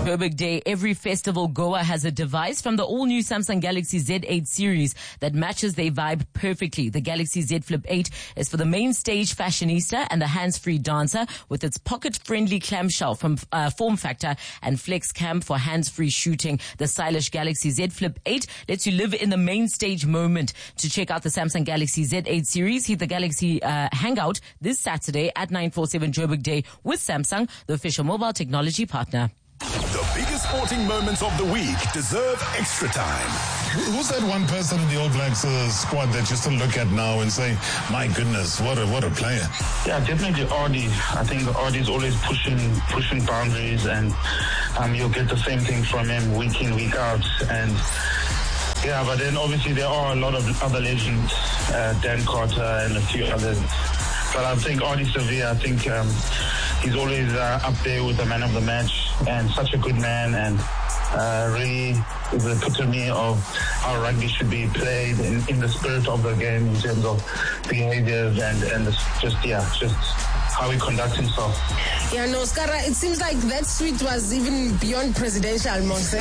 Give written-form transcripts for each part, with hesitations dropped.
Joburg Day. Every festival goer has a device from the all-new Samsung Galaxy Z8 series that matches their vibe perfectly. The Galaxy Z Flip 8 is for the main stage fashionista and the hands-free dancer with its pocket-friendly clamshell from form factor and flex cam for hands-free shooting. The stylish Galaxy Z Flip 8 lets you live in the main stage moment. To check out the Samsung Galaxy Z8 series, hit the Galaxy Hangout this Saturday at 947 Joburg Day with Samsung, the official mobile technology partner. The biggest sporting moments of the week deserve extra time. Who's that one person in the All Blacks squad that you still look at now and say, my goodness, what a player? Yeah, definitely Ardy. I think Ardy's always pushing boundaries, and you'll get the same thing from him week in, week out. And yeah, but then obviously there are a lot of other legends, Dan Carter and a few others. But I think Ardy Sevilla, I think he's always up there with the man of the match, and such a good man, and really is the epitome of how rugby should be played in the spirit of the game in terms of behaviors and just how he conducts himself. Yeah, no, Skara, it seems like that suite was even beyond presidential, Mose.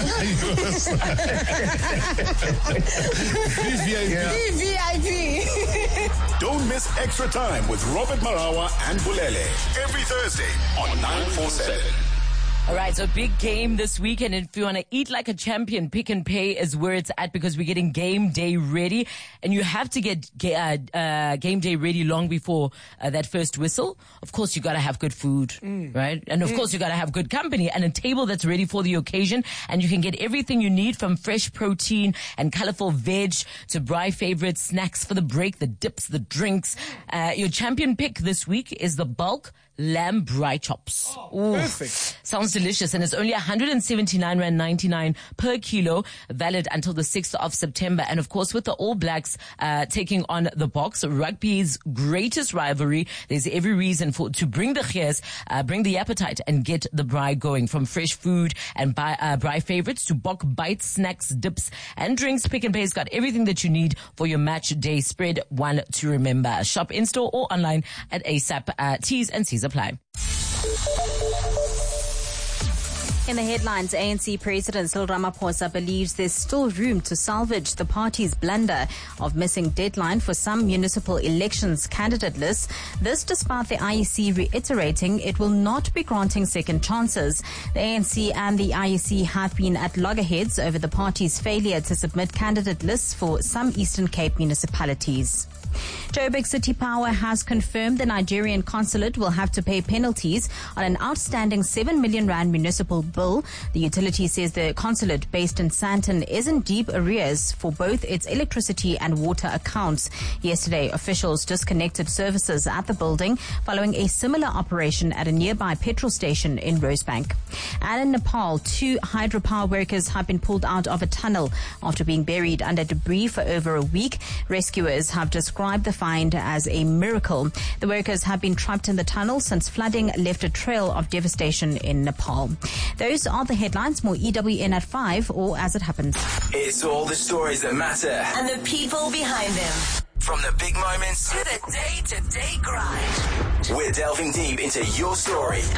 VVIP. Don't miss Extra Time with Robert Marawa and Bulele every Thursday on 947. All right, so big game this weekend. If you want to eat like a champion, Pick n Pay is where it's at because we're getting game day ready. And you have to get game day ready long before that first whistle. Of course, you got to have good food, right? And of course, you got to have good company and a table that's ready for the occasion. And you can get everything you need from fresh protein and colorful veg to braai favorites, snacks for the break, the dips, the drinks. Your champion pick this week is the bulk lamb braai chops. Oh, perfect. Sounds delicious, and it's only 179.99 per kilo, valid until the 6th of September. And of course, with the All Blacks taking on the Boks, rugby's greatest rivalry, there's every reason to bring the gears, bring the appetite, and get the braai going. From fresh food and braai favorites to bok bites, snacks, dips, and drinks, Pick n Pay's got everything that you need for your match day spread, one to remember. Shop in-store or online at ASAP. T's and C's apply. In the headlines, ANC President Cyril Ramaphosa believes there's still room to salvage the party's blunder of missing deadline for some municipal elections candidate lists. This despite the IEC reiterating it will not be granting second chances. The ANC and the IEC have been at loggerheads over the party's failure to submit candidate lists for some Eastern Cape municipalities. Joburg City Power has confirmed the Nigerian consulate will have to pay penalties on an outstanding 7 million rand municipal bill. The utility says the consulate based in Sandton is in deep arrears for both its electricity and water accounts. Yesterday, officials disconnected services at the building following a similar operation at a nearby petrol station in Rosebank. And in Nepal, 2 hydropower workers have been pulled out of a tunnel after being buried under debris for over a week. Rescuers have described the find as a miracle. The workers have been trapped in the tunnel since flooding left a trail of devastation in Nepal. Those are the headlines. More EWN at 5 or As It Happens. It's all the stories that matter and the people behind them. From the big moments to the day-to-day grind. We're delving deep into your story.